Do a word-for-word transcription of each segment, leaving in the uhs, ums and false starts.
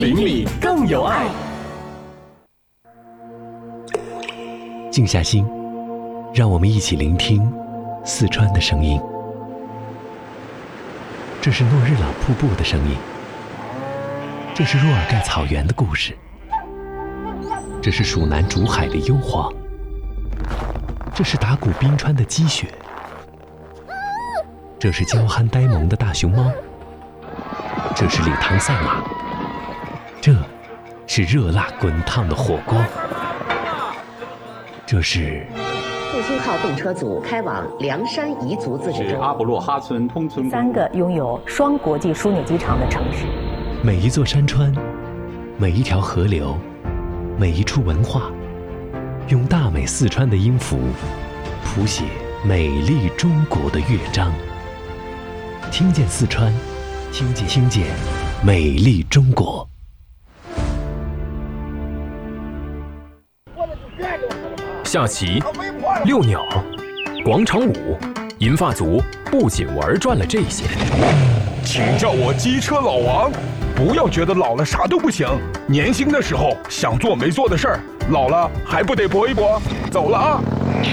邻里更有爱。 静下心，让我们一起聆听四川的声音。这是诺日朗瀑布的声音，这是若尔盖草原的故事，这是蜀南竹海的幽篁，这是达古冰川的积雪，这是娇憨呆萌的大熊猫，这是礼堂赛马，这是热辣滚烫的火锅，这是复兴号动车组开往凉山彝族自治州， 是阿布洛哈村通村三个拥有双国际枢纽机场的城市。 每一座山川，每一条河流，每一处文化，用大美四川的音符谱写美丽中国的乐章。听见四川，听见听见美丽中国。 下棋、遛鸟、广场舞，银发族不仅玩转了这些。 请叫我机车老王，不要觉得老了啥都不行，年轻的时候想做没做的事儿，老了还不得搏一搏？走了啊！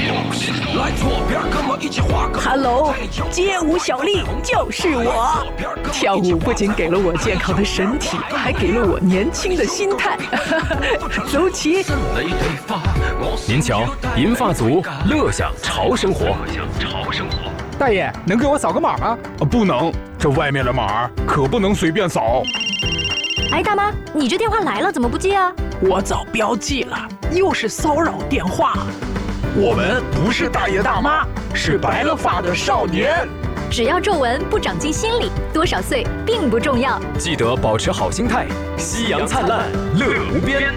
Hello， 街舞小丽就是我。跳舞不仅给了我健康的身体，还给了我年轻的心态。走起！ 您瞧，银发族乐享潮生活。 大爷，能给我扫个码吗？啊，不能，这外面的码可不能随便扫。 哎，大妈，你这电话来了怎么不接啊？ 我早标记了，又是骚扰电话。 我们不是大爷大妈，是白了发的少年。 只要皱纹不长进心里，多少岁并不重要。 记得保持好心态，夕阳灿烂，乐无边。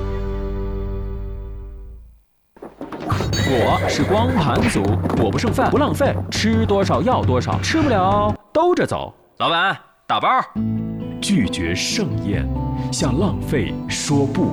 我是光盘族，我不剩饭不浪费，吃多少要多少，吃不了兜着走。老板，打包。 拒绝盛宴，向浪费说不。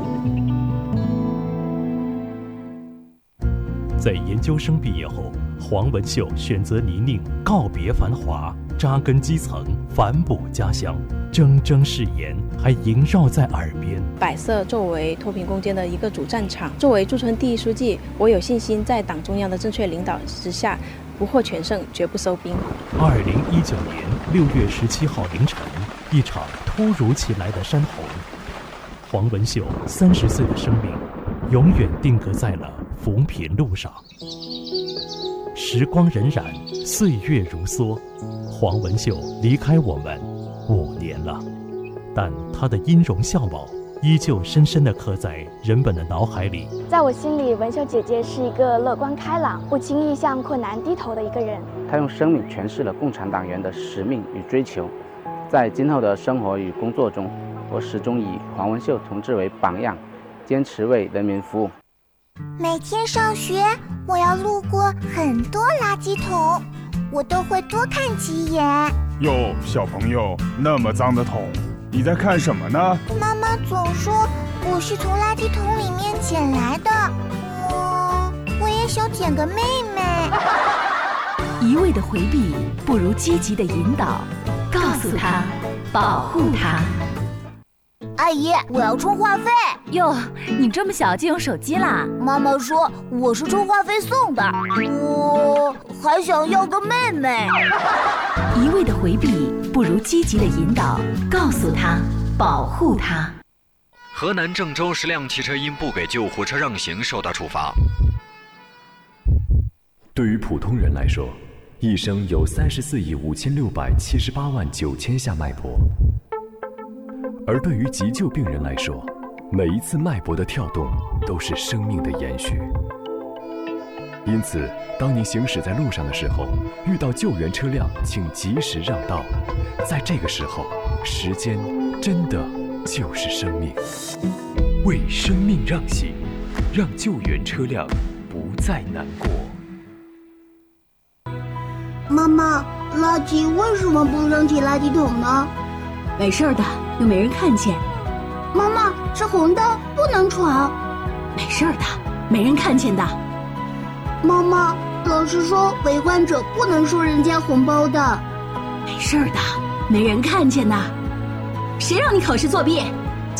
在研究生毕业后，黄文秀选择泥泞，告别繁华，扎根基层，反哺家乡，铮铮誓言还萦绕在耳边。 百色作为脱贫攻坚的一个主战场，作为驻村第一书记，我有信心在党中央的正确领导之下，不获全胜，绝不收兵。 二零一九年六月十七号凌晨，一场突如其来的山洪，黄文秀三十岁的生命永远定格在了扶贫路上。时光荏苒，岁月如梭，黄文秀离开我们五年了，但她的音容笑貌依旧深深地刻在人们的脑海里。 在我心里，文秀姐姐是一个乐观开朗、不轻易向困难低头的一个人。 她用生命诠释了共产党员的使命与追求。在今后的生活与工作中，我始终以黄文秀同志为榜样，坚持为人民服务。 每天上学，我要路过很多垃圾桶，我都会多看几眼。 哟，小朋友，那么脏的桶，你在看什么呢？ 妈妈总说我是从垃圾桶里面捡来的，我我也想捡个妹妹。 一味的回避不如积极的引导，告诉他，保护他。 阿姨，我要充话费。 哟，你这么小就有手机啦？ 妈妈说我是充话费送的，我还想要个妹妹。 一味的回避不如积极的引导，告诉他，保护他。 河南郑州十辆汽车因不给救护车让行受到处罚。 对于普通人来说，一生有三十四亿五千六百七十八万九千下脉搏。而对于急救病人来说，每一次脉搏的跳动都是生命的延续。因此，当您行驶在路上的时候，遇到救援车辆，请及时让道。在这个时候，时间真的就是生命。为生命让行，让救援车辆不再难过。 妈妈，垃圾为什么不扔进垃圾桶呢？ 没事的，又没人看见。 妈妈，是红灯，不能闯。 没事的，没人看见的。 妈妈，老师说为患者不能收人家红包的。 没事的，没人看见的。谁让你考试作弊？